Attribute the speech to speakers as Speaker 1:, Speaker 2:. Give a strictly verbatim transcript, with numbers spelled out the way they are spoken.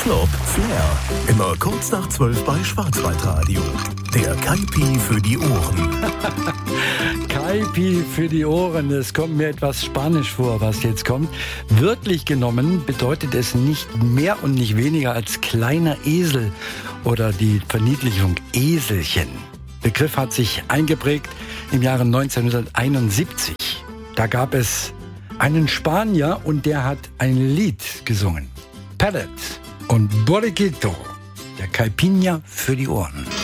Speaker 1: Flop Flair. Immer kurz nach zwölf bei Schwarzwaldradio. Der Kaipi für die Ohren.
Speaker 2: Kaipi für die Ohren. Es kommt mir etwas Spanisch vor, was jetzt kommt. Wörtlich genommen bedeutet es nicht mehr und nicht weniger als kleiner Esel oder die Verniedlichung Eselchen. Der Begriff hat sich eingeprägt im Jahre neunzehnhunderteinundsiebzig. Da gab es einen Spanier und der hat ein Lied gesungen. Pellet und Borriquito, der Caipirinha für die Ohren.